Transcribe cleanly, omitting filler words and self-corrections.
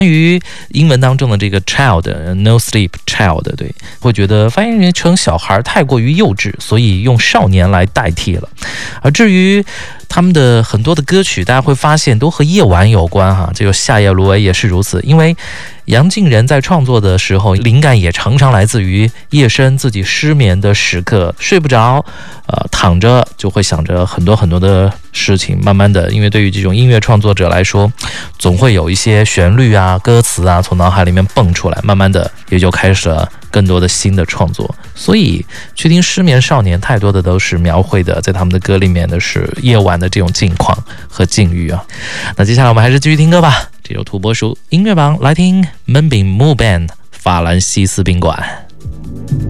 关于英文当中的这个 child no sleep child， 对，会觉得翻译成小孩太过于幼稚，所以用少年来代替了。而至于他们的很多的歌曲，大家会发现都和夜晚有关哈，这个夏夜芦苇也是如此。因为杨靖仁在创作的时候，灵感也常常来自于夜深自己失眠的时刻，睡不着，躺着就会想着很多很多的事情。慢慢的，因为对于这种音乐创作者来说，总会有一些旋律啊、歌词啊从脑海里面蹦出来，慢慢的也就开始了更多的新的创作。所以去听失眠少年，太多的都是描绘的在他们的歌里面的是夜晚的这种境况和境遇啊。那接下来我们还是继续听歌吧，这首土拨鼠音乐榜来听闷饼木 band 法兰西斯宾馆。